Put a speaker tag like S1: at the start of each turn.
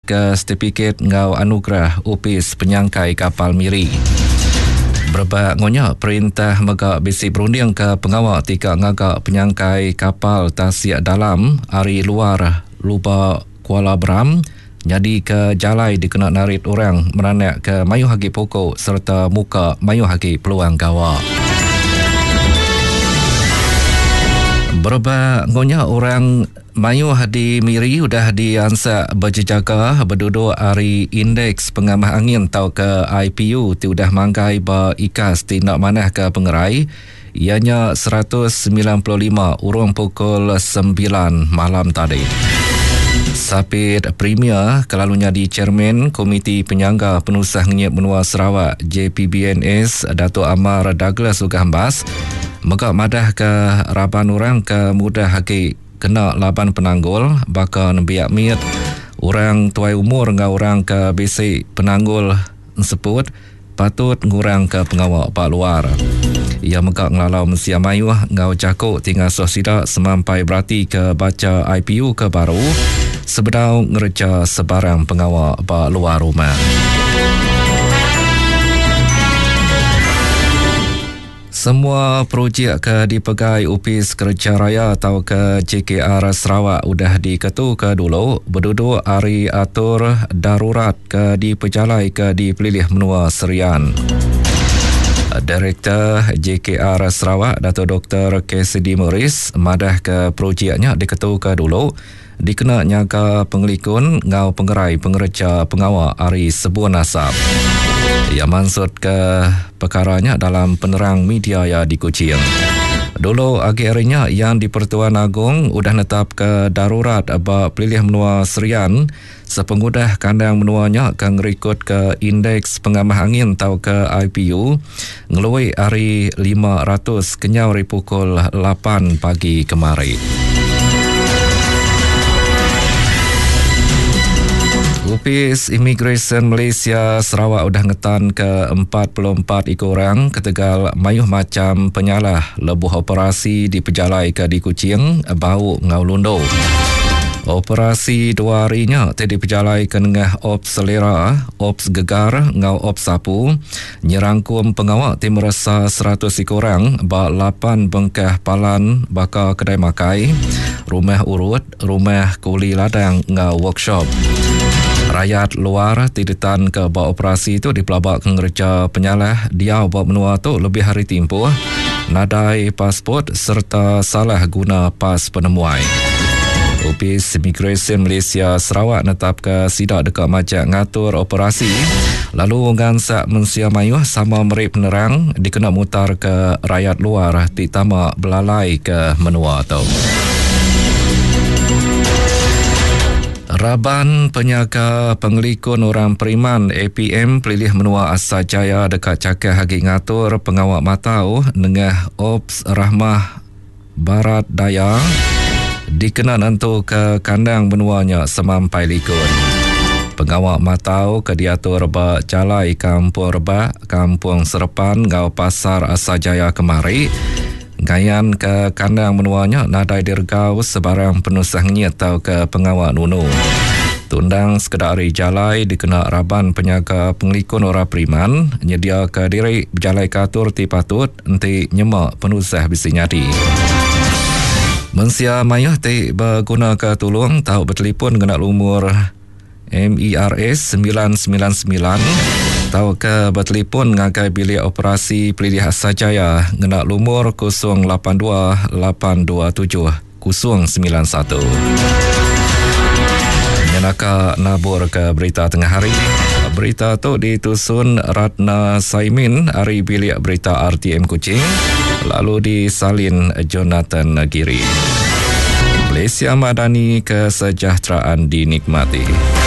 S1: ke sertifikat ngau anugerah upis penyangkai kapal Miri. Berbak ngonya perintah megak bisi berunding ke pengawal tika ngagak penyangkai kapal tasik dalam ari luar luba Kuala Bram jadi ke jalai dikena narit orang meranak ke mayu hagi pokok serta muka mayu hagi peluang gawa. Berbak ngonya orang mayu hadi Miri udah diansak berjejaga berduduk ari indeks pengamah angin tau ke IPU ti udah mangkai ba ikas tindak manah ke pengerai ianya 195 urung pukul 9 malam tadi. Sapit Premier kelalunya di Chairman Komiti Penyangga Penusah Ngiap Benua Sarawak JPBNS Dato' Amar Douglas Ugambas megak madah ke raban orang ke mudah haki kena laban penanggul bahkan biak miat orang tuai umur ngau orang ke basic penanggul sebut patut ngurang ke pengawal pak luar. Ia megak ngelalau Mesia Mayu ngau cakuk tinggal sosida semampai berarti ke baca IPU ke baru sebedau ngereca sebarang pengawal pak luar rumah. Semua projek ke dipegai Upis Kerja Raya atau ke JKR Sarawak udah diketu ke dulu berduduk hari atur darurat ke dipejalai ke dipilih menua serian. Direktur JKR Sarawak Dato' Dr. Cassidy Morris madah ke projeknya diketu ke dulu dikena nyaka pengelikun ngau pengerai pengereja pengawal hari sebuah nasab. Ia maksud ke perkaranya dalam penerang media yang di Kuching. Dulu akhirnya yang di Pertuan Agong udah netap ke darurat abak pilih menua serian sepengudah kandang menuanya akan rekod ke indeks pengamah angin tau ke IPU ngelui hari 500 kenyau dari pukul 8 pagi kemarin. Upis Immigration Malaysia Sarawak udah ngetan ke 44 orang ketegal mayuh macam penyalah lebuh operasi dipejalai ke di Kuching bau ngau lundo. Operasi 2 harinya tadi dipejalai ke nengah Ops Selera, Ops Gegar, ngau Ops Sapu, nyerangkum pengawal tim merasa 100 orang, ba 8 bengkah palan bakal kedai makai, rumah urut, rumah kuli ladang ngau workshop. Rakyat luar tiditan ke bawah operasi itu di pelabak kengerja penyalah dia buat menua tu lebih hari tempoh nadai pasport serta salah guna pas penemuai. Upis Immigration Malaysia Sarawak netap ke sidak dekat majak ngatur operasi lalu ngansak Mesia Mayu sama meri penerang dikena mutar ke rakyat luar ditama belalai ke menua tu. Raban penyaga pengelikun orang Periman APM pilih menua Asajaya dekat cakap hagi ngatur pengawal matau nengah Ops Rahmah Barat Daya dikena nantu ke kandang benuanya semampai likun. Pengawal matau ke diatur ba jalai kampung Rebak, kampung Serepan, ngau pasar Asajaya kemari. Gayan ke kandang menuanya nadai dirgau sebarang penusahnya atau ke pengawal nunu. Tundang sekedari jalai dikena raban penyaga pengelikun orang Periman nyedia ke diri jalai katur ti patut enti nyemak penusah bisi nyadi. Mensia mayah ti berguna ke tulung tahu bertelefon kena umur MERS 999 tahu ke bertelefon ngagai bilik operasi Pelilih Asajaya ngena lumur 082 827 091. Nyenaka nabur ke berita tengah hari. Berita tu ditusun Ratna Saimin hari bilik berita RTM Kuching lalu disalin Jonathan Giri. Malaysia Madani, kesejahteraan dinikmati.